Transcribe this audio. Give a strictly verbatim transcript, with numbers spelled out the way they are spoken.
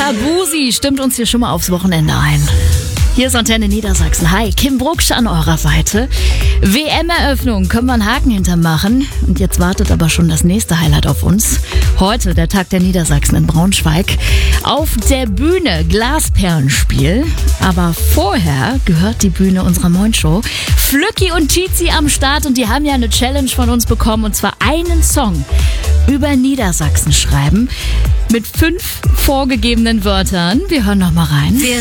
Abusi stimmt uns hier schon mal aufs Wochenende ein. Hier ist Antenne Niedersachsen. Hi, Kim Brucksch an eurer Seite. W M-Eröffnung, können wir einen Haken hintermachen. Und jetzt wartet aber schon das nächste Highlight auf uns. Heute der Tag der Niedersachsen in Braunschweig. Auf der Bühne Glasperlenspiel. Aber vorher gehört die Bühne unserer Moin-Show. Flücki und Tizi am Start und die haben ja eine Challenge von uns bekommen. Und zwar einen Song über Niedersachsen schreiben. Mit fünf vorgegebenen Wörtern. Wir hören noch mal rein. Wir